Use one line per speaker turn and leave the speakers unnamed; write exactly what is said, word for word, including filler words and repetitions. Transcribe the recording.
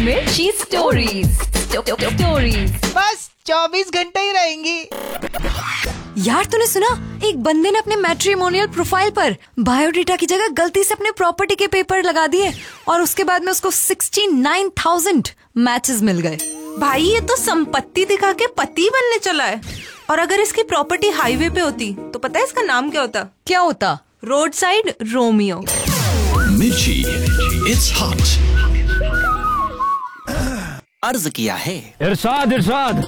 मिर्ची stories stories.
बस चौबीस घंटे ही रहेंगी।
यार तूने सुना, एक बंदे ने अपने मैट्रिमोनियल प्रोफाइल पर बायोडेटा की जगह गलती से अपने प्रॉपर्टी के पेपर लगा दिए और उसके बाद में उसको सिक्सटी नाइन थाउजेंड मैचेस मिल गए।
भाई ये तो संपत्ति दिखा के पति बनने चला है। और अगर इसकी प्रॉपर्टी हाईवे पे होती तो पता है इसका नाम क्या होता?
क्या होता?
Road side Romeo.
मिर्ची, इट्स हॉट।
अर्ज किया है
इरशाद इरशाद